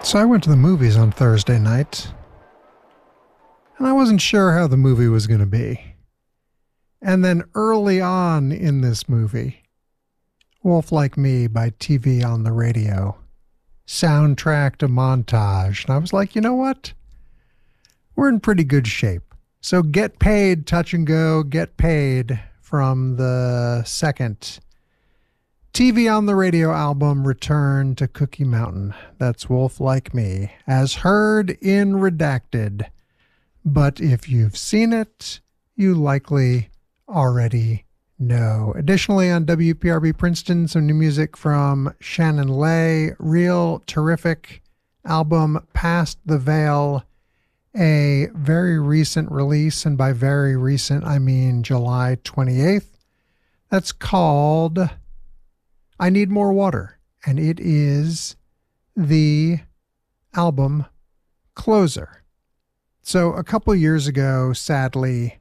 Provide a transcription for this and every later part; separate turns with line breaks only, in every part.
So I went to the movies on Thursday night, and I wasn't sure how the movie was going to be. And then early on in this movie, Wolf Like Me by TV on the Radio soundtracked a montage. And I was like, you know what? We're in pretty good shape. So Get Paid, Touch and Go, Get Paid from the second TV on the Radio album, Return to Cookie Mountain. That's Wolf Like Me, as heard in Redacted. But if you've seen it, you likely already know. Additionally, on WPRB Princeton, some new music from Shannon Lay, real terrific album, Past the Veil, a very recent release, and by very recent, I mean July 28th. That's called I Need More Water, and it is the album closer. So a couple years ago, sadly,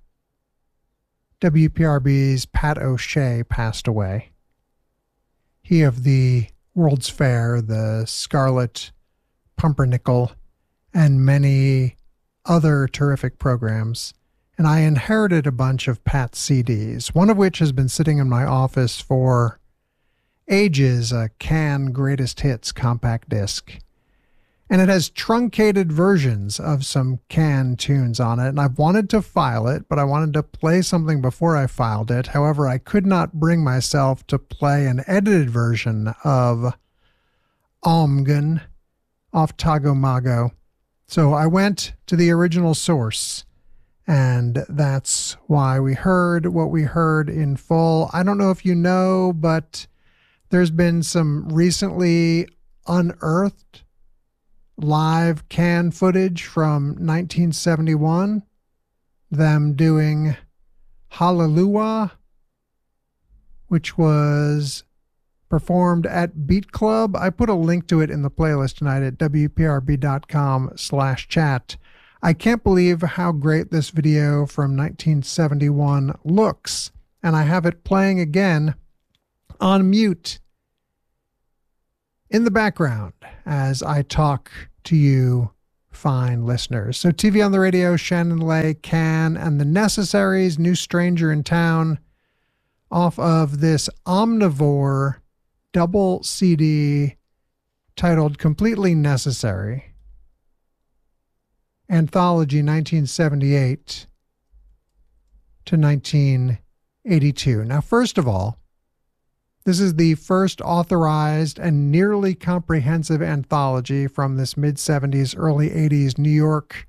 WPRB's Pat O'Shea passed away. He of the World's Fair, the Scarlet Pumpernickel, and many other terrific programs. And I inherited a bunch of Pat's CDs, one of which has been sitting in my office for ages, a Can Greatest Hits compact disc. And it has truncated versions of some Can tunes on it. And I've wanted to file it, but I wanted to play something before I filed it. However, I could not bring myself to play an edited version of Omgun off Tagomago. So I went to the original source, and that's why we heard what we heard in full. I don't know if you know, but there's been some recently unearthed live Can footage from 1971, them doing Hallelujah, which was performed at Beat Club. I put a link to it in the playlist tonight at wprb.com/chat. I can't believe how great this video from 1971 looks, and I have it playing again on mute in the background as I talk to you fine listeners. So TV on the Radio, Shannon Lay, Can, and the Necessaries, New Stranger in Town, off of this Omnivore double CD titled Completely Necessary, Anthology 1978 to 1982. Now, first of all, this is the first authorized and nearly comprehensive anthology from this mid-70s, early 80s New York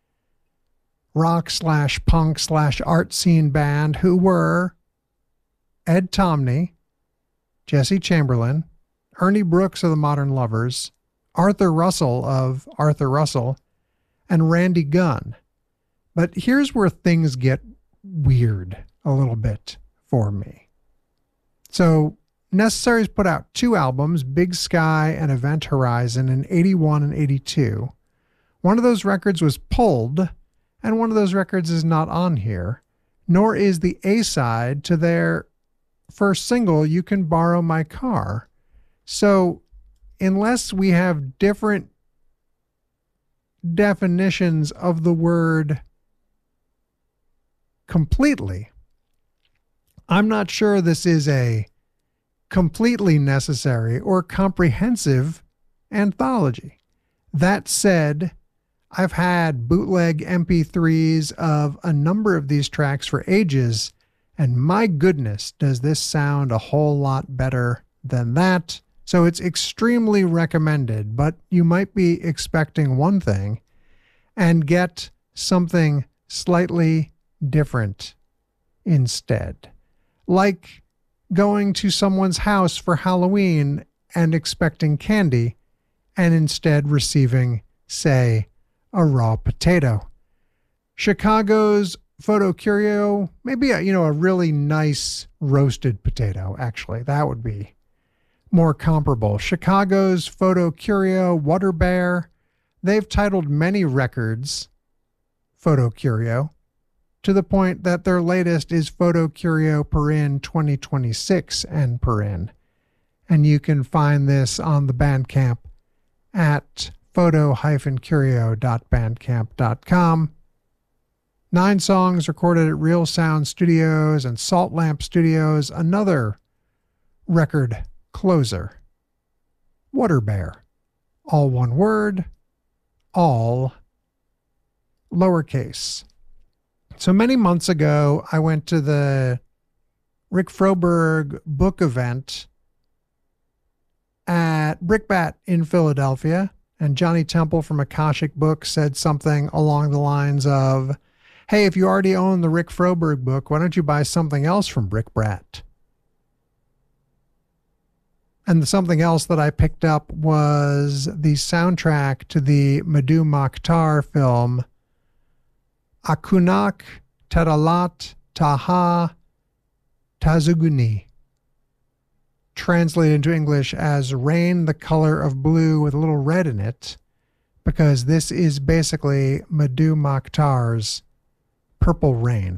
rock/punk/art scene band who were Ed Tomney, Jesse Chamberlain, Ernie Brooks of the Modern Lovers, Arthur Russell of Arthur Russell, and Randy Gunn. But here's where things get weird a little bit for me. So Necessaries put out two albums, Big Sky and Event Horizon, in 81 and 82. One of those records was pulled, and one of those records is not on here, nor is the A-side to their first single, You Can Borrow My Car. So unless we have different definitions of the word completely, I'm not sure this is a completely necessary or comprehensive anthology. That said, I've had bootleg MP3s of a number of these tracks for ages, and my goodness, does this sound a whole lot better than that. So it's extremely recommended, but you might be expecting one thing and get something slightly different instead. Like going to someone's house for Halloween and expecting candy and instead receiving, say, a raw potato. Chicago's Photo Curio, maybe a really nice roasted potato, actually. That would be more comparable. Chicago's Photo Curio, Water Bear, they've titled many records Photo Curio, to the point that their latest is Photo Curio Perin 2026 and Perin. And you can find this on the Bandcamp at photo-curio.bandcamp.com. 9 songs recorded at Real Sound Studios and Salt Lamp Studios. Another record closer. Water Bear. All one word, all lowercase. So many months ago, I went to the Rick Froberg book event at Brickbat in Philadelphia, and Johnny Temple from Akashic Books said something along the lines of, hey, if you already own the Rick Froberg book, why don't you buy something else from Brickbat? And the something else that I picked up was the soundtrack to the Madhu Mokhtar film Akunak Teralat Taha Tazuguni, translated into English as Rain the Color of Blue with a little red in it, because this is basically Madhu Mokhtar's Purple Rain.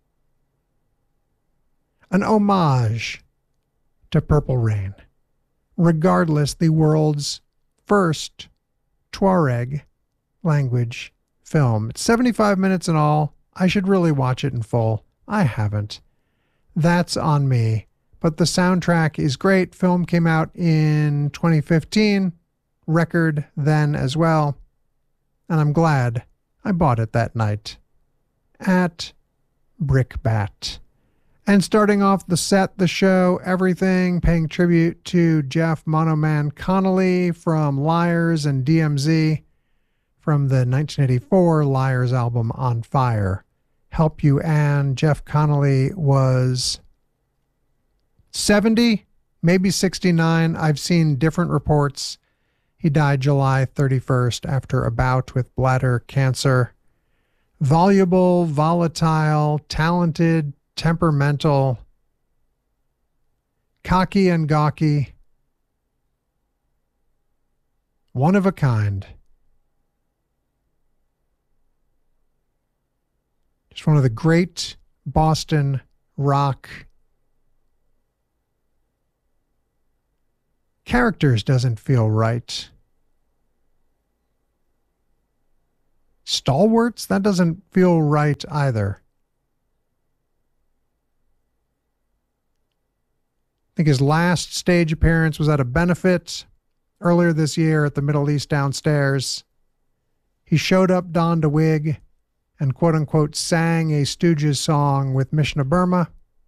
An homage to Purple Rain. Regardless, the world's first Tuareg language film. It's 75 minutes in all. I should really watch it in full. I haven't. That's on me. But the soundtrack is great. Film came out in 2015. Record then as well. And I'm glad I bought it that night at Brickbat. And starting off the set, the show, everything, paying tribute to Jeff Monoman Connolly from Liars and DMZ from the 1984 Liars album On Fire. Help You Ann. Jeff Connolly was 70, maybe 69. I've seen different reports. He died July 31st after a bout with bladder cancer. Voluble, volatile, talented, temperamental, cocky and gawky, one of a kind. Just one of the great Boston rock characters. Doesn't feel right. Stalwarts? That doesn't feel right either. I think his last stage appearance was at a benefit earlier this year at the Middle East Downstairs. He showed up donned a wig and quote-unquote sang a Stooges song with Mishna Burma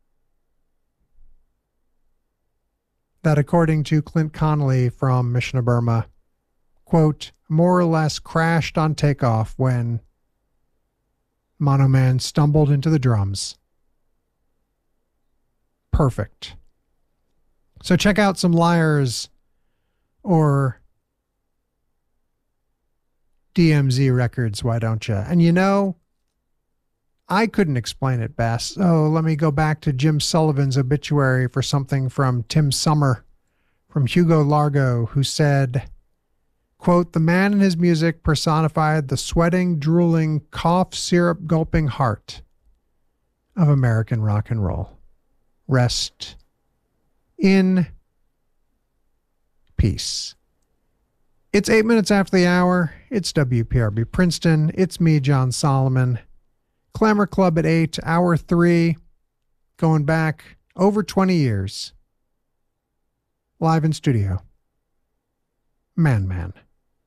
that, according to Clint Connolly from Mishna Burma, quote, more or less crashed on takeoff when Mono Man stumbled into the drums. Perfect. So check out some Liars or DMZ records, why don't you? And you know, I couldn't explain it best, so let me go back to Jim Sullivan's obituary for something from Tim Summer from Hugo Largo, who said, quote, the man in his music personified the sweating, drooling, cough syrup gulping heart of American rock and roll. Rest in peace. It's 8 minutes after the hour. It's WPRB Princeton. It's me, John Solomon. Clamor Club at 8, hour 3, going back over 20 years. Live in studio. Man.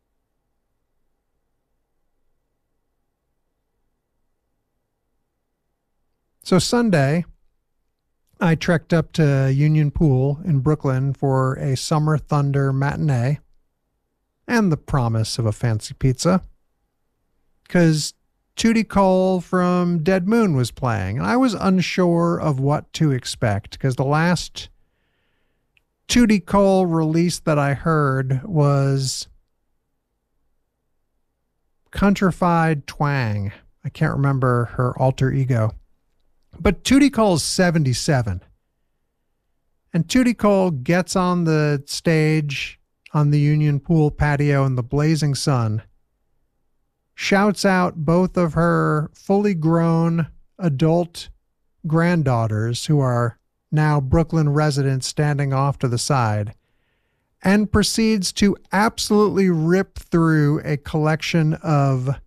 So Sunday, I trekked up to Union Pool in Brooklyn for a Summer Thunder matinee and the promise of a fancy pizza, because Tootie Cole from Dead Moon was playing, and I was unsure of what to expect, because the last Tootie Cole release that I heard was Countrified Twang. I can't remember her alter ego. But Tootie Cole's 77. And Tootie Cole gets on the stage on the Union Pool patio in the blazing sun, shouts out both of her fully grown adult granddaughters, who are now Brooklyn residents standing off to the side, and proceeds to absolutely rip through a collection of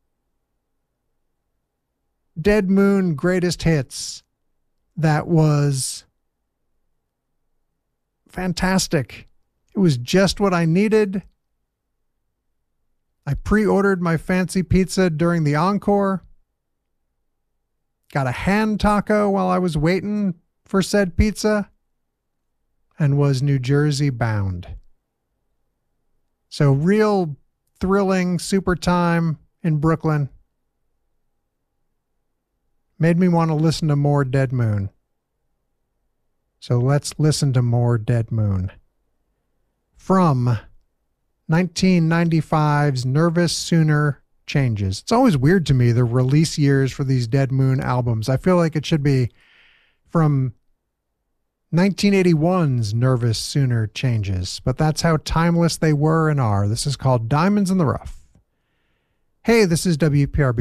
Dead Moon greatest hits that was fantastic. It was just what I needed. I pre-ordered my fancy pizza during the encore. Got a hand taco while I was waiting for said pizza, and was New Jersey bound. So real thrilling super time in Brooklyn. Made me want to listen to more Dead Moon. So let's listen to more Dead Moon. From 1995's Nervous Sooner Changes. It's always weird to me, the release years for these Dead Moon albums. I feel like it should be from 1981's Nervous Sooner Changes, but that's how timeless they were and are. This is called Diamonds in the Rough. Hey, this is WPRB